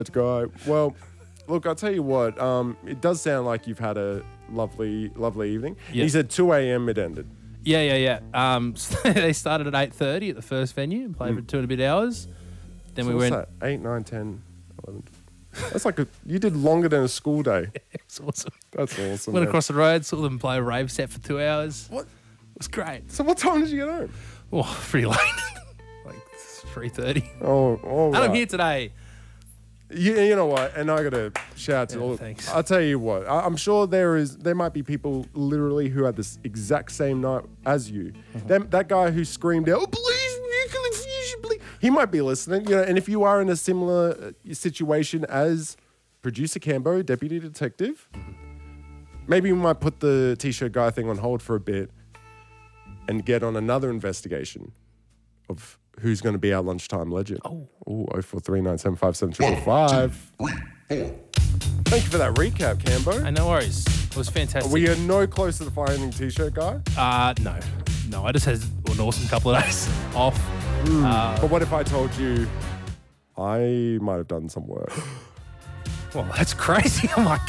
guy. Well, look, I'll tell you what. It does sound like you've had a lovely evening. Yeah. He said 2 a.m. it ended. Yeah. So they started at 8:30 at the first venue and played for 2 and a bit hours. Then So we what's went. that? 8, 9, 10, 11. That's like you did longer than a school day. It's awesome. That's awesome. Went man. across the road, saw them play a rave set for 2 hours. What? It was great. So what time did you get home? Oh, pretty late. Like 3:30. Oh, And I'm right. here today. You know what? And I got to shout to all. thanks. I'll tell you what. I'm sure there might be people literally who had this exact same night as you. That guy who screamed out, "Oh, please, you should believe." He might be listening, you know. And if you are in a similar situation as producer Cambo, deputy detective, maybe we might put the t-shirt guy thing on hold for a bit and get on another investigation of who's going to be our lunchtime legend. Oh, 0439757345. Thank you for that recap, Cambo. And no worries. It was fantastic. We are no closer to finding t-shirt guy. No. I just had an awesome couple of days off. But what if I told you I might have done some work? Well, that's crazy. Oh my